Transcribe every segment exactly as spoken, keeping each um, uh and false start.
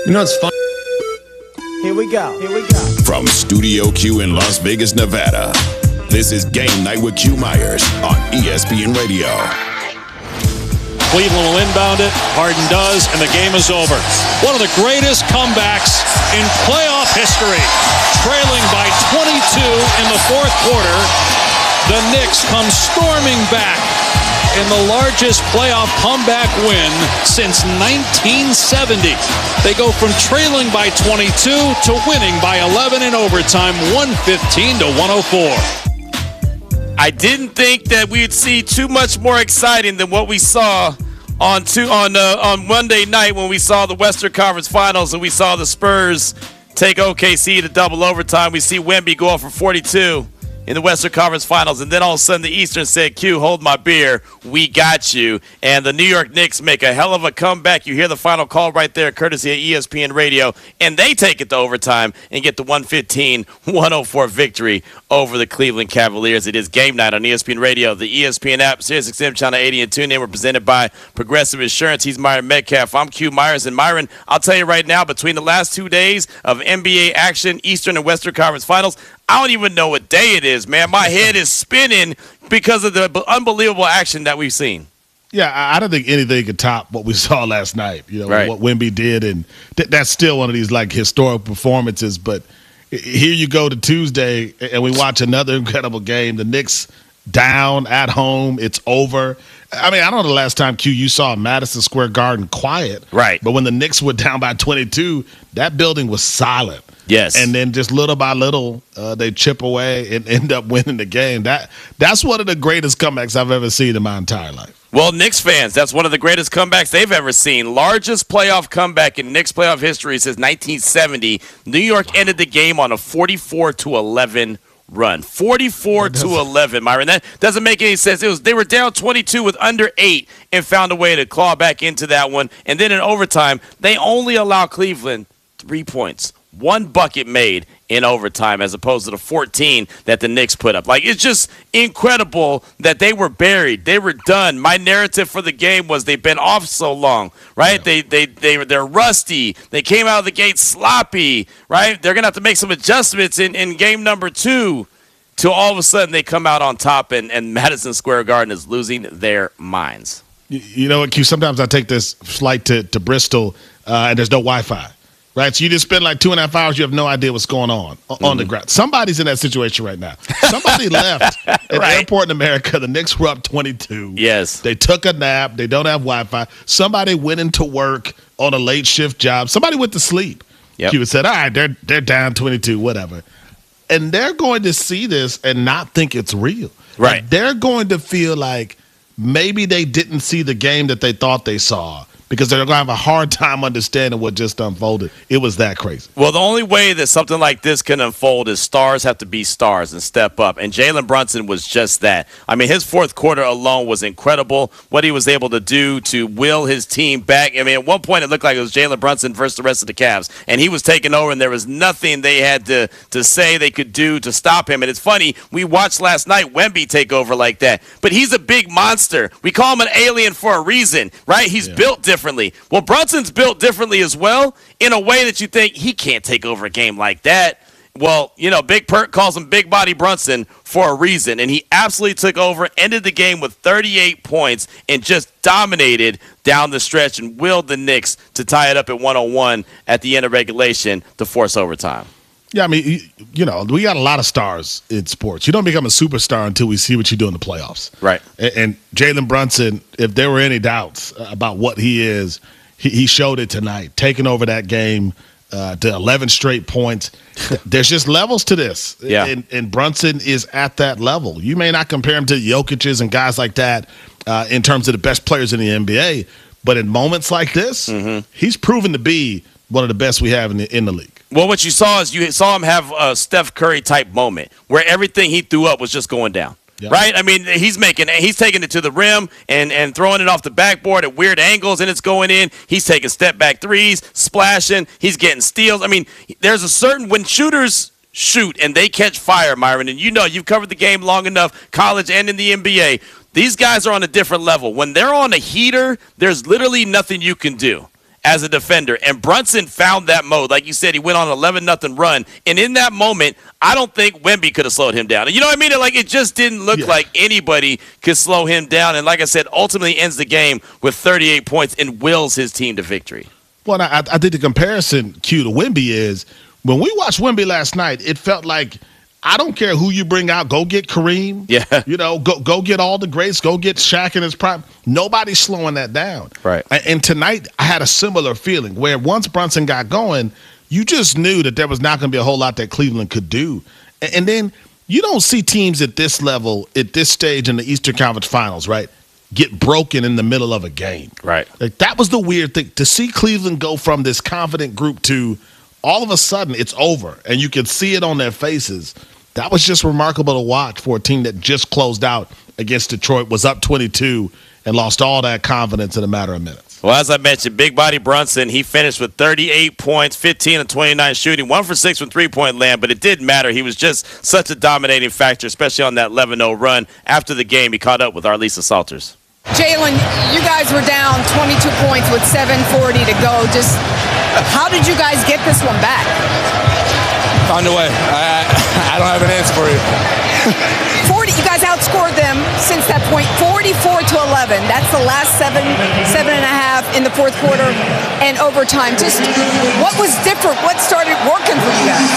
You know, it's fun. Here we go. Here we go. From Studio Q in Las Vegas, Nevada, this is Game Night with Q Myers on E S P N Radio. Cleveland will inbound it. Harden does, and the game is over. One of the greatest comebacks in playoff history. Trailing by twenty-two in the fourth quarter, the Knicks come storming back in the largest playoff comeback win since nineteen seventy. They go from trailing by twenty-two to winning by eleven in overtime, one fifteen to one oh four. I didn't think that we'd see too much more exciting than what we saw on two, on uh, on Monday night when we saw the Western Conference Finals and we saw the Spurs take O K C to double overtime. We see Wemby go off for forty-two in the Western Conference Finals, and then all of a sudden the Eastern said, Q, hold my beer, we got you. And the New York Knicks make a hell of a comeback. You hear the final call right there, courtesy of E S P N Radio, and they take it to overtime and get the one fifteen one oh four victory over the Cleveland Cavaliers. It is Game Night on E S P N Radio, the E S P N app, Sirius X M Channel eighty, and TuneIn. We're presented by Progressive Insurance. He's Myron Metcalf. I'm Q Myers. And Myron, I'll tell you right now, between the last two days of N B A action, Eastern and Western Conference Finals, I don't even know what day it is, man. My head is spinning because of the unbelievable action that we've seen. Yeah, I don't think anything could top what we saw last night. You know, right. What Wemby did, and th- that's still one of these like historic performances. But here you go to Tuesday, and we watch another incredible game. The Knicks down at home. It's over. I mean, I don't know the last time, Q, you saw Madison Square Garden quiet. Right. But when the Knicks were down by twenty-two, that building was silent. Yes. And then just little by little, uh, they chip away and end up winning the game. That That's one of the greatest comebacks I've ever seen in my entire life. Well, Knicks fans, that's one of the greatest comebacks they've ever seen. Largest playoff comeback in Knicks playoff history since nineteen seventy. New York wow. ended the game on a forty-four to eleven run. forty-four to eleven, Myron. That doesn't make any sense. It was they were down twenty-two with under eight and found a way to claw back into that one. And then in overtime, they only allow Cleveland three points. One bucket made in overtime as opposed to the fourteen that the Knicks put up. Like, it's just incredible that they were buried. They were done. My narrative for the game was they've been off so long, right? Yeah. They, they, they, they're rusty. They came out of the gate sloppy, right? They're going to have to make some adjustments in, in game number two till all of a sudden they come out on top and, and Madison Square Garden is losing their minds. You, you know what, Q? Sometimes I take this flight to, to Bristol uh, and there's no Wi-Fi. Right, so you just spend like two and a half hours. You have no idea what's going on on mm-hmm. the ground. Somebody's in that situation right now. Somebody left at the right. airport in America. The Knicks were up twenty-two. Yes. They took a nap. They don't have Wi-Fi. Somebody went into work on a late shift job. Somebody went to sleep. Yep. He said, all right, they're, they're down twenty-two, whatever. And they're going to see this and not think it's real. Right. Like, they're going to feel like maybe they didn't see the game that they thought they saw, because they're going to have a hard time understanding what just unfolded. It was that crazy. Well, the only way that something like this can unfold is stars have to be stars and step up. And Jalen Brunson was just that. I mean, his fourth quarter alone was incredible. What he was able to do to will his team back. I mean, at one point it looked like it was Jalen Brunson versus the rest of the Cavs. And he was taking over, and there was nothing they had to, to say they could do to stop him. And it's funny, we watched last night Wemby take over like that. But he's a big monster. We call him an alien for a reason, right? He's yeah. built differently. Differently. Well, Brunson's built differently as well, in a way that you think he can't take over a game like that. Well, you know, Big Perk calls him Big Body Brunson for a reason, and he absolutely took over, ended the game with thirty-eight points, and just dominated down the stretch and willed the Knicks to tie it up at one oh one at the end of regulation to force overtime. Yeah, I mean, you know, we got a lot of stars in sports. You don't become a superstar until we see what you do in the playoffs. Right. And, and Jalen Brunson, if there were any doubts about what he is, he, he showed it tonight, taking over that game uh, to eleven straight points. There's just levels to this. Yeah. And, and Brunson is at that level. You may not compare him to Jokic's and guys like that uh, in terms of the best players in the N B A, but in moments like this, mm-hmm. he's proven to be one of the best we have in the, in the league. Well, what you saw is you saw him have a Steph Curry type moment where everything he threw up was just going down. Yep. Right? I mean, he's making he's taking it to the rim and, and throwing it off the backboard at weird angles, and it's going in. He's taking step back threes, splashing. He's getting steals. I mean, there's a certain when shooters shoot and they catch fire, Myron, and you know you've covered the game long enough, college and in the N B A. These guys are on a different level. When they're on a heater, there's literally nothing you can do. as a defender. And Brunson found that mode. Like you said, he went on an eleven nothing run. And in that moment, I don't think Wemby could have slowed him down. You know what I mean? Like, it just didn't look yeah. like anybody could slow him down. And like I said, ultimately ends the game with thirty-eight points and wills his team to victory. Well, I, I think the comparison, Q, to Wemby is when we watched Wemby last night, it felt like I don't care who you bring out. Go get Kareem. Yeah. You know, go go get all the greats. Go get Shaq in his prime. Nobody's slowing that down. Right. And, and tonight, I had a similar feeling where once Brunson got going, you just knew that there was not going to be a whole lot that Cleveland could do. And, and then you don't see teams at this level, at this stage in the Eastern Conference Finals, right, get broken in the middle of a game. Right. Like, that was the weird thing. To see Cleveland go from this confident group to all of a sudden it's over, and you can see it on their faces. That was just remarkable to watch for a team that just closed out against Detroit, was up twenty-two, and lost all that confidence in a matter of minutes. Well, as I mentioned, Big Body Brunson, he finished with thirty-eight points, fifteen and twenty-nine shooting, one for six from three-point land, but it didn't matter. He was just such a dominating factor, especially on that eleven oh run. After the game, he caught up with Arlisa Salters. Jalen, you guys were down twenty-two points with seven forty to go. Just how did you guys get this one back? Found a way. I, I don't have an answer for you. forty, you guys outscored them since that point, forty-four to eleven. That's the last seven, seven and a half in the fourth quarter and overtime. Just what was different? What started working for you guys?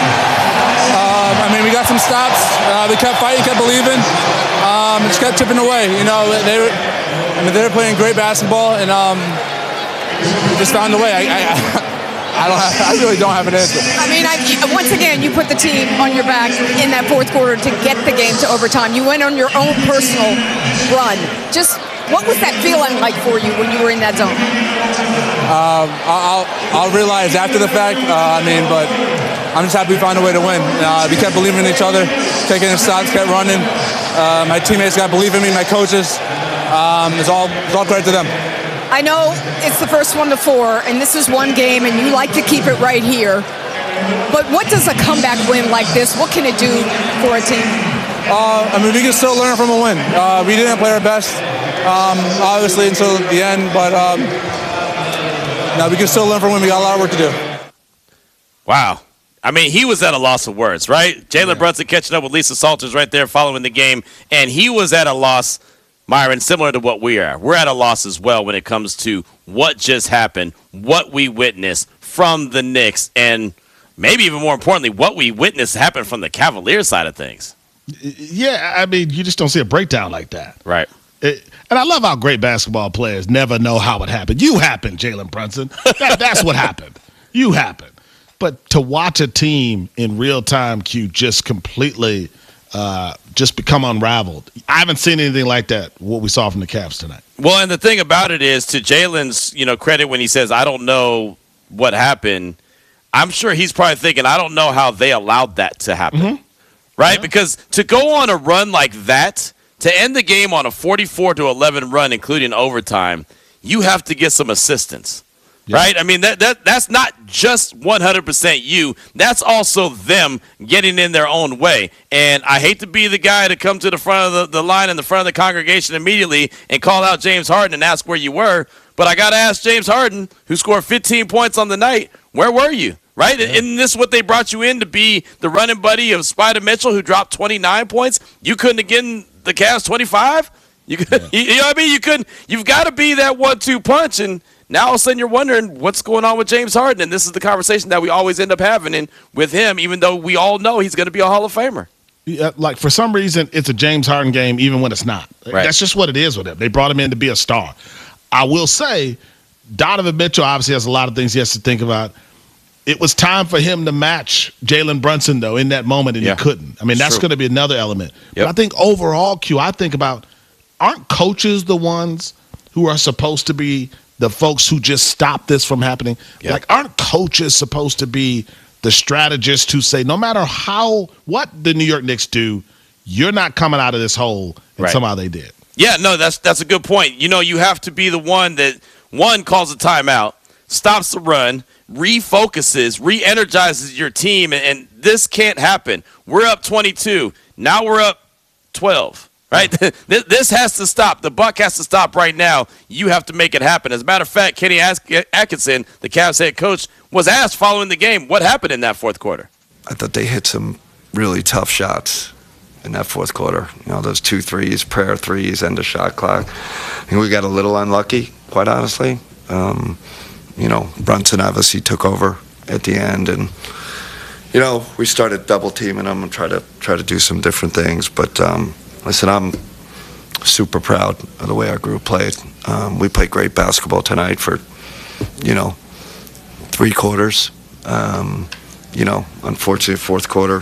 Um, I mean, we got some stops. Uh, we kept fighting, kept believing. Um, just kept chipping away. You know, they were, I mean, they were playing great basketball, and um, we just found a way. I, I, I don't. Have, I really don't have an answer. I mean, I, once again, you put the team on your back in that fourth quarter to get the game to overtime. You went on your own personal run. Just what was that feeling like for you when you were in that zone? Um, I'll, I'll realize after the fact. Uh, I mean, but I'm just happy we found a way to win. Uh, we kept believing in each other, taking the shots, kept running. Uh, my teammates got believe in me. My coaches. Um, it's all it's all credit to them. I know it's the first one to four, and this is one game, and you like to keep it right here. But what does a comeback win like this, what can it do for a team? Uh, I mean, we can still learn from a win. Uh, we didn't play our best, um, obviously, until the end. But um, no, we can still learn from a win. We got a lot of work to do. Wow. I mean, he was at a loss of words, right? Jalen yeah. Brunson catching up with Lisa Salters right there following the game, and he was at a loss, Myron, similar to what we are. We're at a loss as well when it comes to what just happened, what we witnessed from the Knicks, and maybe even more importantly, what we witnessed happen from the Cavaliers side of things. Yeah, I mean, you just don't see a breakdown like that. Right. It, and I love how great basketball players never know how it happened. You happened, Jalen Brunson. That, that's what happened. You happened. But to watch a team in real time, Q, just completely uh, just become unraveled. I haven't seen anything like that, what we saw from the Cavs tonight. Well, and the thing about it is, to Jalen's, you know, credit when he says, I don't know what happened, I'm sure he's probably thinking, I don't know how they allowed that to happen. Mm-hmm. Right? Yeah. Because to go on a run like that, to end the game on a forty-four to eleven run, including overtime, you have to get some assistance. Yeah. Right? I mean, that that that's not just one hundred percent you. That's also them getting in their own way. And I hate to be the guy to come to the front of the, the line in the front of the congregation immediately and call out James Harden and ask where you were. But I got to ask James Harden, who scored fifteen points on the night, where were you? Right? Yeah. Isn't this what they brought you in to be the running buddy of Spider Mitchell, who dropped twenty-nine points? You couldn't have given the Cavs twenty-five? You could, yeah. you know what I mean? You couldn't. You've got to be that one two punch. And now all of a sudden you're wondering what's going on with James Harden. And this is the conversation that we always end up having in, with him, even though we all know he's going to be a Hall of Famer. Yeah, like, for some reason, it's a James Harden game even when it's not. Right. That's just what it is with him. They brought him in to be a star. I will say, Donovan Mitchell obviously has a lot of things he has to think about. It was time for him to match Jalen Brunson, though, in that moment, and yeah. he couldn't. I mean, that's going to be another element. Yep. But I think overall, Q, I think about, aren't coaches the ones who are supposed to be the folks who just stop this from happening? Yep. Like, aren't coaches supposed to be the strategists who say, no matter how, what the New York Knicks do, you're not coming out of this hole, and right. somehow they did. Yeah, no, that's that's a good point. You know, you have to be the one that, one, calls a timeout, stops the run, refocuses, re-energizes your team, and, and this can't happen. We're up twenty-two. Now we're up twelve. right? This has to stop. The buck has to stop right now. You have to make it happen. As a matter of fact, Kenny Atkinson, the Cavs head coach, was asked following the game what happened in that fourth quarter. I thought they hit some really tough shots in that fourth quarter. You know, those two threes, prayer threes, end of shot clock. I think we got a little unlucky, quite honestly. Um, you know, Brunson obviously took over at the end, and you know, we started double teaming them and try to try to do some different things. But um, listen, I'm super proud of the way our group played. Um, we played great basketball tonight for, you know, three quarters. Um, you know, unfortunately, fourth quarter,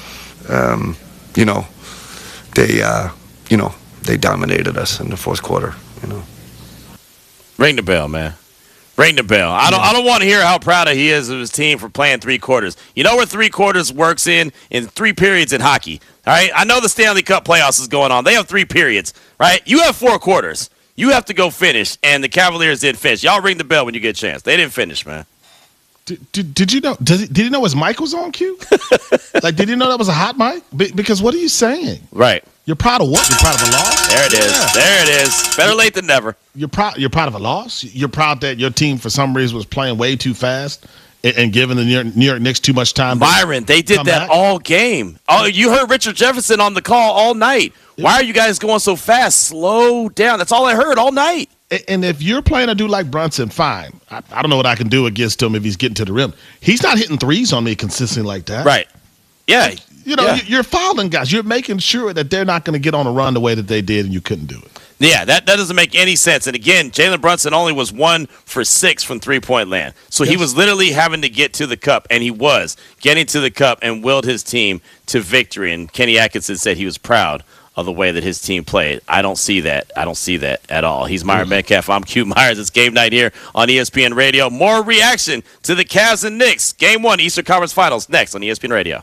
um, you know, they, uh, you know, they dominated us in the fourth quarter. You know, ring the bell, man. Ring the bell. I don't. I don't want to hear how proud he is of his team for playing three quarters. You know where three quarters works in in three periods in hockey. All right. I know the Stanley Cup playoffs is going on. They have three periods, right? You have four quarters. You have to go finish, and the Cavaliers did finish. Y'all ring the bell when you get a chance. They didn't finish, man. Did, did, did you know? Did he, did he know his mic was on cue? Like, did he know that was a hot mic? Be, because what are you saying? Right. You're proud of what? You're proud of a loss? There it is. Yeah. There it is. Better late than never. You're proud. You're proud of a loss. You're proud that your team, for some reason, was playing way too fast and, and giving the New York, New York Knicks too much time. Byron, they did that back. all game. Oh, you heard Richard Jefferson on the call all night. Why are you guys going so fast? Slow down. That's all I heard all night. And if you're playing a dude like Brunson, fine. I, I don't know what I can do against him if he's getting to the rim. He's not hitting threes on me consistently like that. Right. Yeah. You know, yeah. you're fouling guys. You're making sure that they're not going to get on a run the way that they did, and you couldn't do it. Yeah, that, that doesn't make any sense. And again, Jalen Brunson only was one for six from three-point land. So yes. He was literally having to get to the cup, and he was getting to the cup and willed his team to victory. And Kenny Atkinson said he was proud of the way that his team played. I don't see that. I don't see that at all. He's Myron Metcalf. I'm Q Myers. It's game night here on E S P N Radio. More reaction to the Cavs and Knicks. Game one, Eastern Conference Finals, next on E S P N Radio.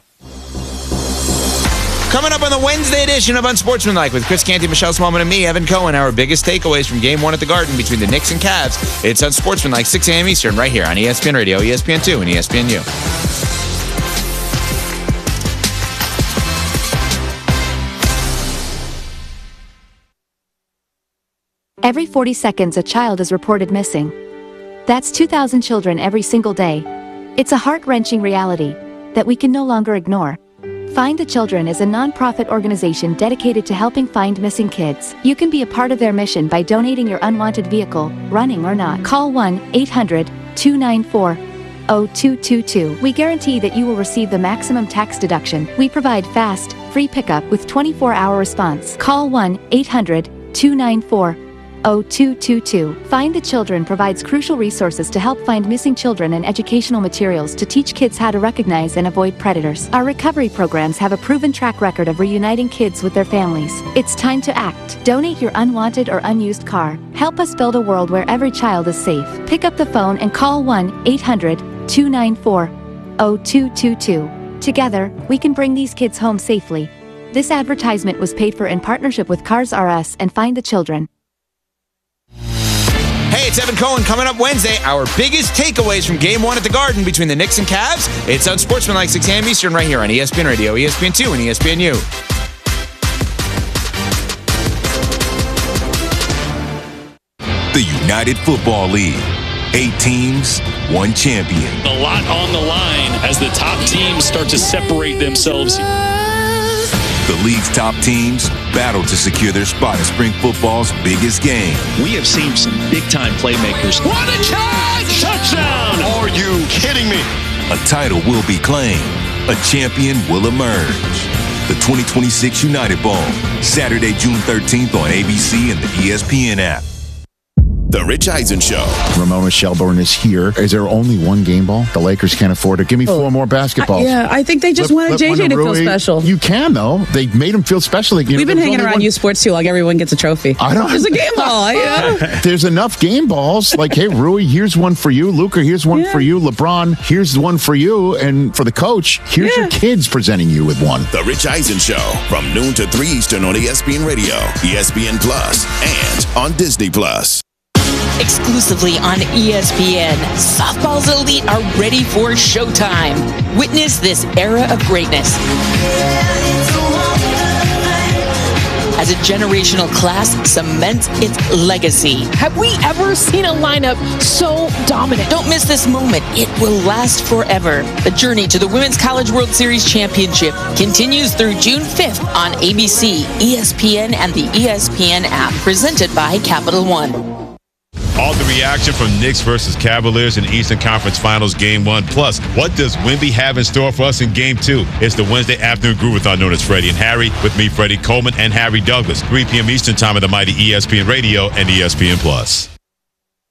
Coming up on the Wednesday edition of Unsportsmanlike with Chris Canty, Michelle Smallman, and me, Evan Cohen, our biggest takeaways from Game one at the Garden between the Knicks and Cavs. It's Unsportsmanlike, six a.m. Eastern, right here on E S P N Radio, E S P N two, and E S P N U. Every forty seconds, a child is reported missing. That's two thousand children every single day. It's a heart-wrenching reality that we can no longer ignore. Find the Children is a non-profit organization dedicated to helping find missing kids. You can be a part of their mission by donating your unwanted vehicle, running or not. Call one eight hundred two nine four zero two two two. We guarantee that you will receive the maximum tax deduction. We provide fast, free pickup with twenty-four hour response. Call one eight hundred two nine four zero two two two. Find the Children provides crucial resources to help find missing children and educational materials to teach kids how to recognize and avoid predators. Our recovery programs have a proven track record of reuniting kids with their families. It's time to act. Donate your unwanted or unused car. Help us build a world where every child is safe. Pick up the phone and call one eight hundred two nine four zero two two two. Together, we can bring these kids home safely. This advertisement was paid for in partnership with Cars R Us and Find the Children. Hey, it's Evan Cohen. Coming up Wednesday, our biggest takeaways from Game one at the Garden between the Knicks and Cavs. It's Unsportsmanlike, six a.m. Eastern, right here on E S P N Radio, E S P N two, and E S P N U. The United Football League. Eight teams, one champion. A lot on the line as the top teams start to separate themselves. The league's top teams battle to secure their spot in spring football's biggest game. We have seen some big-time playmakers. What a catch! Touchdown! Are you kidding me? A title will be claimed. A champion will emerge. The twenty twenty-six United Bowl, Saturday, June thirteenth on A B C and the E S P N app. The Rich Eisen Show. Ramona Shelburne is here. Is there only one game ball? The Lakers can't afford it. Give me four more basketballs. I, yeah, I think they just Flip, wanted J J to feel special. You can, though. They made him feel special. You know, We've been hanging around one... U Sports too long. Everyone gets a trophy. I don't. There's a game ball. You know? There's enough game balls. Like, hey, Rui, here's one for you. Luka, here's one yeah. for you. LeBron, here's one for you. And for the coach, here's yeah. your kids presenting you with one. The Rich Eisen Show from noon to three Eastern on E S P N Radio, E S P N Plus, and on Disney Plus. Exclusively on E S P N, softball's elite are ready for showtime. Witness this era of greatness as a generational class cements its legacy. Have we ever seen a lineup so dominant? Don't miss this moment. It will last forever. The journey to the Women's College World Series Championship continues through June fifth on A B C, E S P N, and the E S P N app, presented by Capital One. All the reaction from Knicks versus Cavaliers in the Eastern Conference Finals Game one. Plus, what does Wemby have in store for us in Game two? It's the Wednesday afternoon Groovathon known as Freddie and Harry. With me, Freddie Coleman and Harry Douglas. three p.m. Eastern Time at the mighty E S P N Radio and E S P N Plus.